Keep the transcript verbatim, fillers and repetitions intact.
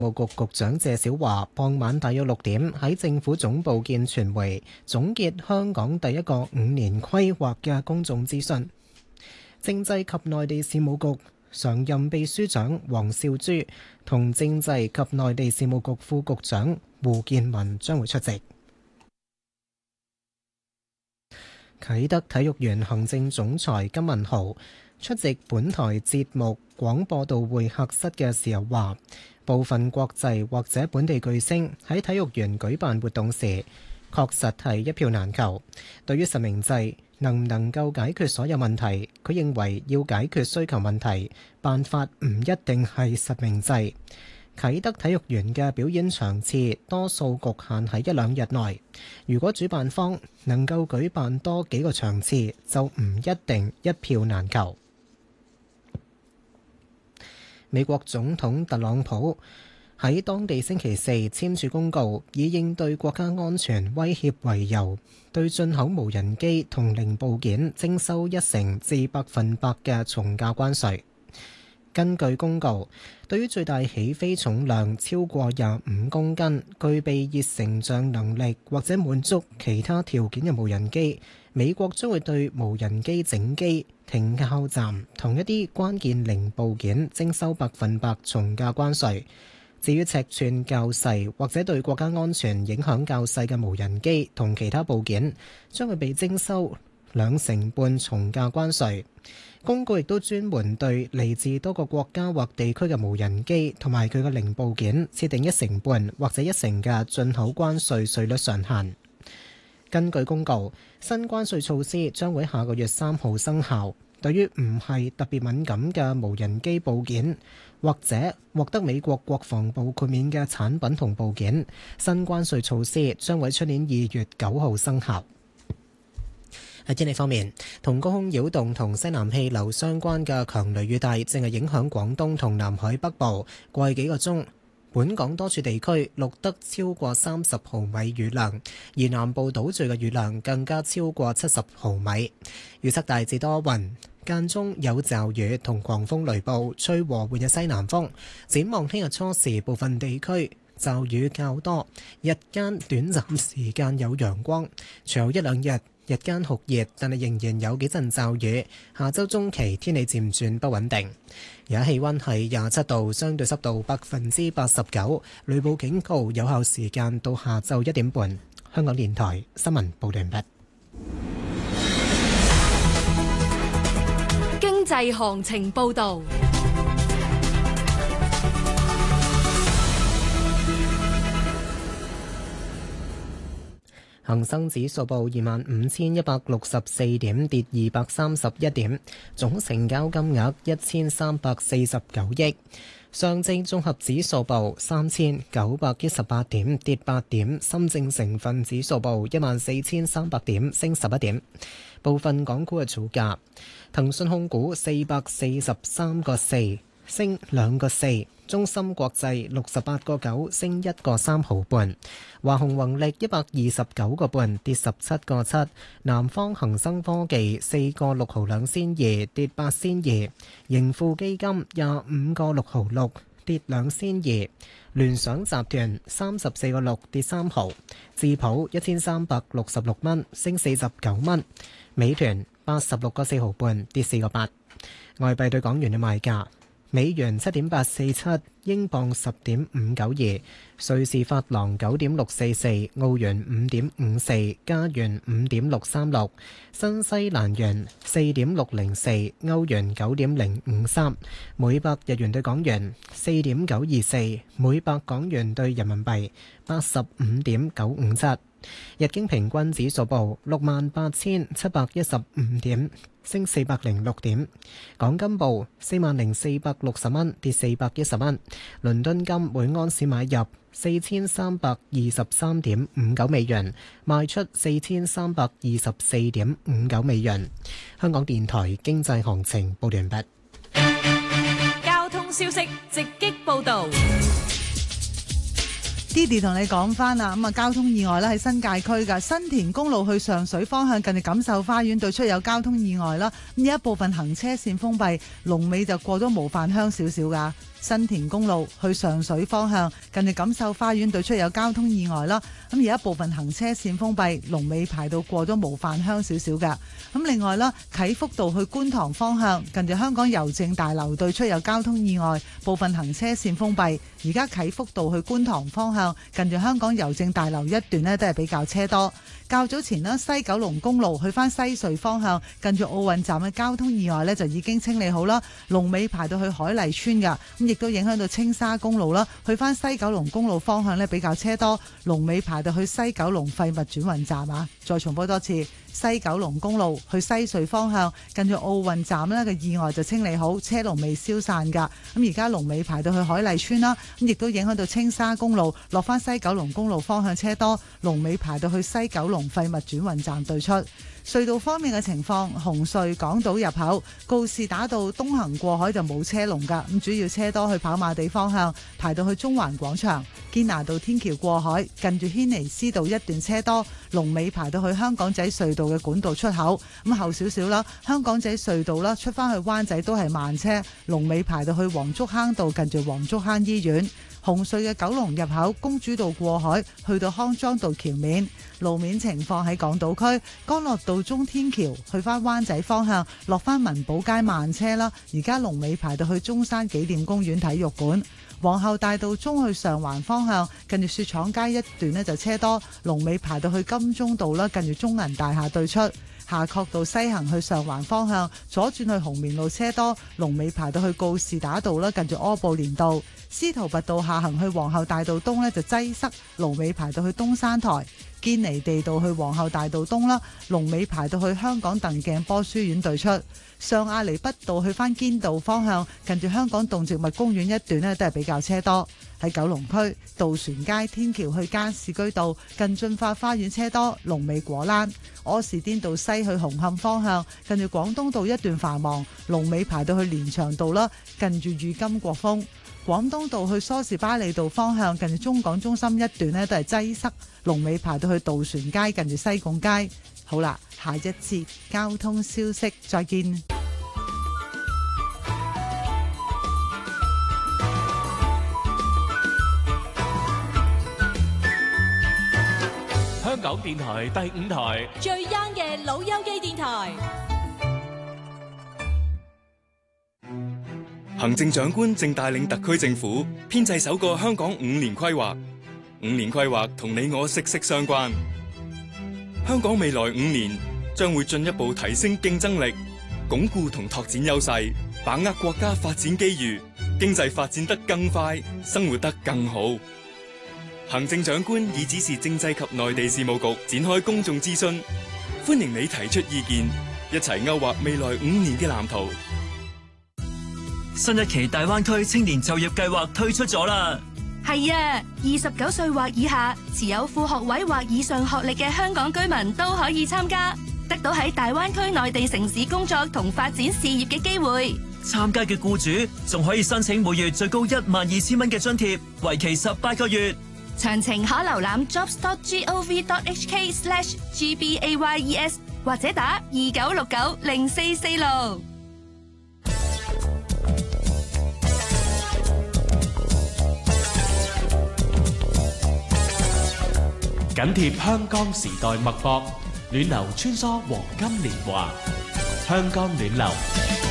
務局局長謝小華傍晚大約六點喺政府總部見傳媒，總結香港第一個五年規劃嘅公眾諮詢。政制及內地事務局常任秘書長王兆珠同政制及內地事務局副局長胡健文將會出席。啟德體育園行政總裁金文豪出席本台節目廣播道會客室嘅時候話，部分國際或者本地巨星喺體育園舉辦活動時，確實係一票難求。對於實名制能唔能夠解決所有問題，佢認為要解決需求問題，辦法唔一定係實名制。啟德體育園嘅表演場次多數局限喺一兩日內，如果主辦方能夠舉辦多幾個場次，就唔一定一票難求。美國總統特朗普喺當地星期四簽署公告，以應對國家安全威脅為由，對進口無人機同零部件徵收一成至百分百嘅從價關稅。根據公告，對於最大起飛重量超過廿五公斤、具備熱成像能力或者滿足其他條件嘅無人機，美國將會對無人機整機、停靠站同一啲關鍵零部件徵收百分百從價關稅。至於尺寸較細或者對國家安全影響較細嘅無人機同其他部件，將會被徵收兩成半從價關稅。公告亦都專門對嚟自多個國家或地區嘅無人機同埋佢嘅零部件設定一成半或者一成嘅進口關稅稅率上限。根據公告，新關稅措施將會下個月三號生效。對於唔係特別敏感嘅無人機部件或者獲得美國國防部豁免嘅產品同部件，新關稅措施將會出年二月九號生效。喺天氣方面，同高空擾動同西南氣流相關嘅強雷雨帶正係影響廣東同南海北部。過去幾個鐘，本港多處地區錄得超過三十毫米雨量，而南部島嶼嘅雨量更加超過七十毫米。預測大致多雲，間中有驟雨同狂風雷暴，吹和緩嘅西南風。展望聽日初時，部分地區驟雨較多，日間短暫時間有陽光，隨後一兩日日間酷熱，但係仍然有幾陣驟雨。下周中期天氣漸轉不穩定。而家氣溫係廿七度，相對濕度百分之八十九，雷暴警告有效時間到下晝一點半。香港電台新聞報道完畢。 經濟行情報道。 恒生指數報二萬五千一百六十四點，跌二百三十一點，總成交金額一千三百四十九億。上證綜合指數報三千九百一十八點，跌八點。深證成分指數報一萬四千三百點，升十一點。部分港股嘅造價：騰訊控股四百四十三個四，升兩個四。中芯國際六十八個九，升一個三毫半。華虹宏力一百二十九個半，跌十七個七。南方恒生科技四個六毫兩仙二，跌八仙二。盈富基金廿五個六毫六，跌兩仙二。聯想集團三十四個六，跌三毫。智普一千三百六十六蚊，升四十九蚊。美團八十六個四毫半，跌四個八。外幣對港元嘅賣價。美元七點八四七，英鎊十點五九二，瑞士法郎九點六四四，澳元五點五四，加元五點六三六，新西蘭元四點六零四，歐元九點零五三，每百日元對港元四點九二四，每百港元對人民幣八十五點九五七。日經平均指數報六萬八千七百一十五點，升四百零六點。港金報四萬零四百六十蚊，跌四百一十蚊。倫敦金每盎司買入四千三百二十三點五九美元，賣出四千三百二十四點五九美元。香港電台經濟行情報完畢。 交通消息直擊報道。 Didi 同你講翻啦，咁啊交通意外咧喺新界區嘅新田公路去上水方向，近住錦繡花園對出有交通意外啦，咁有一部分行車線封閉，龍尾就過咗模範鄉少少噶。 新田公路去上水方向，近住錦繡花園對出有交通意外啦。咁而家部分行車線封閉，龍尾排到過咗模範鄉少少㗎。咁另外啦，啟福道去觀塘方向，近住香港郵政大樓對出有交通意外，部分行車線封閉。而家啟福道去觀塘方向，近住香港郵政大樓一段呢都係比較車多。較早前呢，西九龍公路去返西隧方向，近住奧運站嘅交通意外呢就已經清理好啦，龍尾排到去海麗村㗎。咁亦都影響到青沙公路啦，去返西九龍公路方向呢比較車多，龍尾排到去西九龍廢物轉運站啊。再重複多次，西九龍公路去西隧方向，近住奧運站呢嘅意外就清理好，車龍未消散㗎。咁而家龍尾排到去海麗村啦，咁亦都影響到青沙公路落返西九龍公路方向車多，龍尾排到去西九龍廢物轉運站對出。隧道方面嘅情況，紅隧港島入口告士打道東行過海就冇車龍㗎，咁主要車多去跑馬地方向，排到去中環廣場。堅拿道天橋過海近住軒尼詩道一段車多，龍尾排到去香港仔隧道嘅管道出口。咁後少少啦，香港仔隧道啦出返去灣仔都係慢車，龍尾排到去黃竹坑道近住黃竹坑醫院。紅隧嘅九龍入口公主道過海去到康莊道橋面。路面情況喺港島區干諾道中天橋去返灣仔方向，落返文寶街慢車啦，而家龍尾排到去中山紀念公園體育館。皇后大道中去上環方向，近住雪廠街一段呢就車多，龍尾排到去金鐘道啦，近住中銀大廈對出。夏慤道西行去上環方向，左轉去紅棉路車多，龍尾排到去告士打道啦，近住柯布連道。司徒拔道下行去皇后大道東呢就擠塞，龍尾排到去東山台。堅尼地道去皇后大道東啦，龍尾排到去香港鄧鏡波書院對出。上亞厘畢道去返堅道方向，近住香港動植物公園一段呢都係比較車多。喺九龍區渡船街天橋去加士居道近駿發花園車多，龍尾果欄。柯士甸道西去紅磡方向，近住廣東道一段繁忙，龍尾排到去連翔道啦，近住裕金國峰。廣東道去梳士巴利道方向，近住中港中心一段呢都係擠塞，龍尾排到去渡船街近住西貢街。好啦，下一節交通消息再見。 香港電台第五台最 young 嘅老友記電台。 行政長官正帶領特區政府編製首個香港五年規劃，五年規劃同你我息息相關。香港未來五年將會進一步提升競爭力，鞏固同拓展優勢，把握國家發展機遇，經濟發展得更快，生活得更好。行政長官已指示政制及內地事務局展開公眾諮詢，歡迎你提出意見，一齊勾畫未來五年嘅藍圖。 新一期大灣區青年就業計劃推出咗啦！ 係啊，二十九歲或以下，持有副學位或以上學歷嘅香港居民都可以參加，得到喺大灣區內地城市工作同發展事業嘅機會。 參加嘅僱主仲可以申請每月最高一萬二千蚊嘅津貼，為期十八個月。 詳情可瀏覽 jobs dot gov dot hk slash gbayes 或者打二九六九零四四六。 緊貼香港時代脈搏，暖流穿梭黃金年華，香港暖流。